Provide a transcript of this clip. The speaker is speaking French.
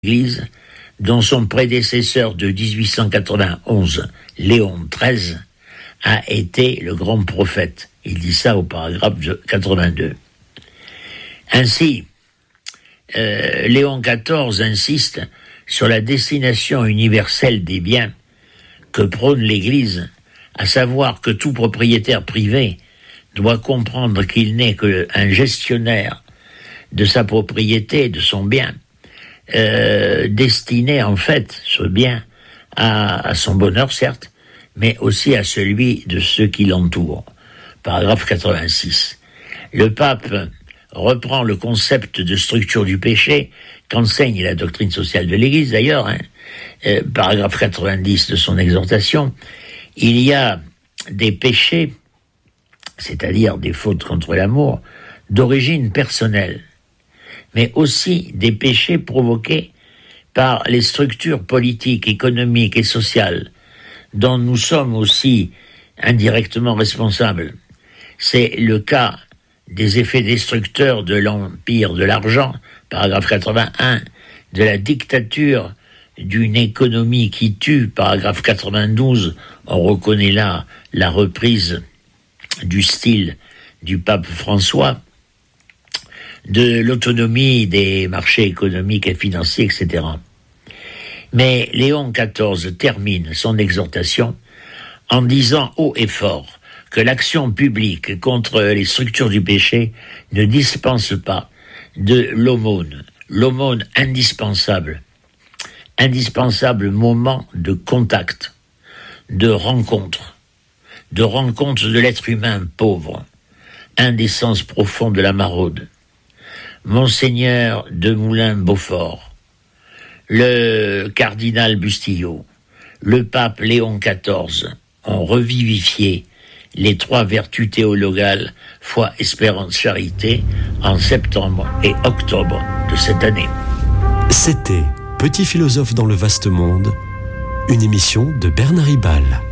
l'Église, dont son prédécesseur de 1891, Léon XIII, a été le grand prophète. Il dit ça au paragraphe 82. Ainsi, Léon XIV insiste sur la destination universelle des biens que prône l'Église, à savoir que tout propriétaire privé doit comprendre qu'il n'est qu'un gestionnaire de sa propriété, de son bien, destiné en fait, ce bien, à son bonheur certes, mais aussi à celui de ceux qui l'entourent. Paragraphe 86. Le pape reprend le concept de structure du péché qu'enseigne la doctrine sociale de l'Église d'ailleurs, paragraphe 90 de son exhortation. Il y a des péchés, c'est-à-dire des fautes contre l'amour, d'origine personnelle, mais aussi des péchés provoqués par les structures politiques, économiques et sociales dont nous sommes aussi indirectement responsables. C'est le cas des effets destructeurs de l'empire de l'argent, paragraphe 81, de la dictature d'une économie qui tue, paragraphe 92, on reconnaît là la reprise du style du pape François, de l'autonomie des marchés économiques et financiers, etc. Mais Léon XIV termine son exhortation en disant haut et fort que l'action publique contre les structures du péché ne dispense pas de l'aumône indispensable moment de contact, de rencontre de l'être humain pauvre, un des sens profonds de la maraude. Monseigneur de Moulin-Beaufort, le cardinal Bustillo, le pape Léon XIV ont revivifié les 3 vertus théologales, foi, espérance, charité, en septembre et octobre de cette année. C'était Petit philosophe dans le vaste monde, une émission de Bernard Ribal.